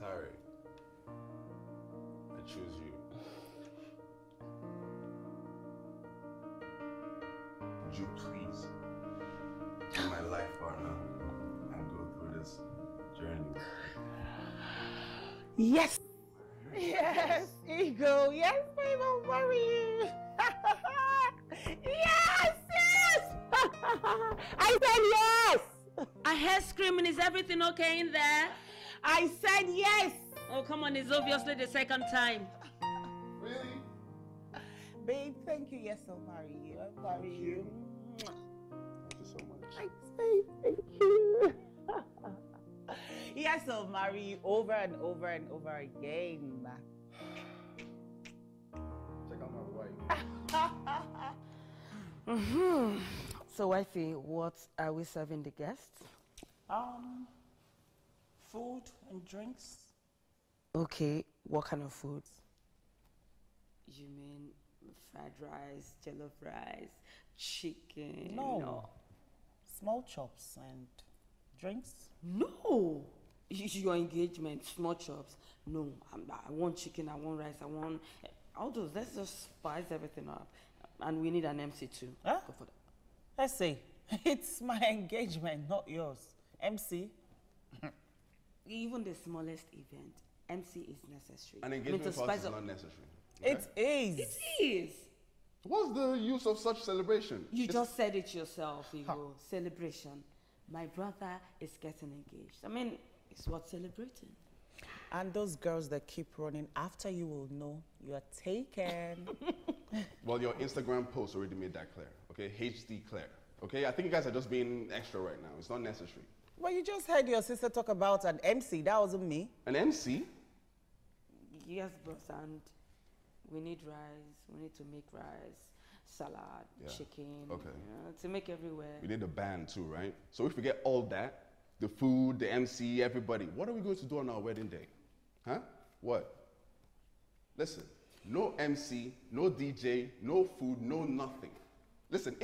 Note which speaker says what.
Speaker 1: Tari, I choose you. Would you please be my life partner and go through this journey?
Speaker 2: Yes! Yes, Eagle! Yes, babe, I'll marry you! Yes! Yes! I said yes!
Speaker 3: I heard screaming. Is everything okay in there?
Speaker 2: I said yes!
Speaker 3: Oh, come on. It's obviously the second time.
Speaker 1: Really?
Speaker 2: Babe, thank you. Yes, I'll marry you. I'll marry you.
Speaker 1: Thank you so much.
Speaker 2: I say thank you. Yes, I'll marry you over and over and over again.
Speaker 1: Check out my wife.
Speaker 3: So, wifey, what are we serving the guests?
Speaker 2: Food and drinks.
Speaker 3: Okay, what kind of food? You mean fried rice, jollof rice, chicken?
Speaker 2: No. Small chops and drinks.
Speaker 3: No. Your engagement, small chops. No, I want chicken, I want rice, I want all those. Let's just spice everything up. And we need an MC too.
Speaker 2: Huh?
Speaker 3: Go for that.
Speaker 2: Let's see. It's my engagement, not yours. MC?
Speaker 3: Even the smallest event, MC is necessary.
Speaker 1: An
Speaker 3: I mean,
Speaker 1: engagement
Speaker 3: to
Speaker 1: for us
Speaker 3: spice
Speaker 1: is
Speaker 3: up.
Speaker 1: not necessary.
Speaker 2: It is.
Speaker 3: It is.
Speaker 1: What's the use of such celebration?
Speaker 3: You just said it yourself, Igo. Celebration. My brother is getting engaged. I mean, it's worth celebrating.
Speaker 2: And those girls that keep running after you will know you are taken.
Speaker 1: Well, your Instagram post already made that clear, okay? HD clear, okay? I think you guys are just being extra right now. It's not necessary.
Speaker 2: Well, you just heard your sister talk about an MC. That wasn't me.
Speaker 1: An MC?
Speaker 3: Yes, boss, and we need rice. We need to make rice, salad,
Speaker 1: Yeah.
Speaker 3: chicken.
Speaker 1: Okay.
Speaker 3: To make everywhere.
Speaker 1: We need a band too, right? So if we get all that, the food, the MC, everybody, what are we going to do on our wedding day? Huh? What? Listen, no MC, no DJ, no food, no nothing. Listen,